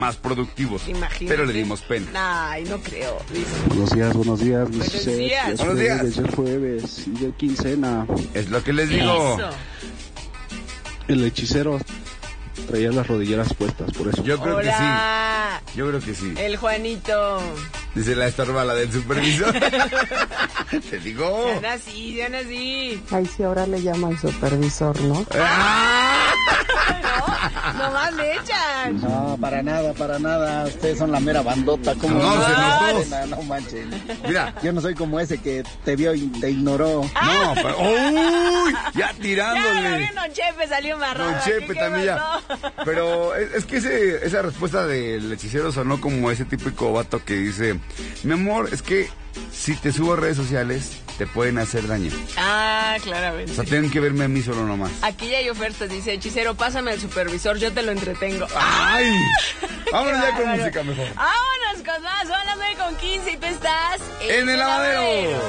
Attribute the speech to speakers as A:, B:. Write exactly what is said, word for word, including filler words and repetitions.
A: más productivos.
B: Imagínate.
A: Pero le dimos pena.
B: Ay, no creo. Dice.
C: Buenos días, buenos días, mis
B: Buenos
C: chefs.
B: días.
C: Ya es
A: Buenos días.
C: jueves, ya es jueves y de quincena.
A: Es lo que les digo.
B: Eso.
C: El hechicero traía las rodilleras puestas, por eso.
A: Yo creo
B: Hola.
A: que sí. Yo creo que sí.
B: El Juanito.
A: Dice la estorba, la del supervisor. Te digo.
B: Sean así, sean así.
D: Ay, sí, ahora le llaman supervisor, ¿no?
A: ¡Ah!
B: No, nomás le echan.
E: No, para nada, para nada. Ustedes son la mera bandota. ¿Cómo
A: No,
E: no?
A: se notó.
E: No, no manchen.
A: Mira.
E: Yo no soy como ese que te vio y te ignoró.
A: No, pero... ¡Uy! Ya
B: Ya,
A: tirándole.
B: ya, Don Chepe salió marrado.
A: Don Chepe también ya. Pero es, es que ese, esa respuesta del hechicero sonó como ese típico vato que dice: mi amor, es que si te subo a redes sociales te pueden hacer daño.
B: Ah,
A: O
B: claramente.
A: sea, tienen que verme a mí solo nomás.
B: Aquí ya hay ofertas, dice hechicero, pásame al supervisor, yo te lo entretengo.
A: ¡Ay! Vámonos
B: Qué
A: ya con
B: bárbaro.
A: música mejor.
B: Vámonos con más, son las nueve con quince y tú estás
A: En el lavadero.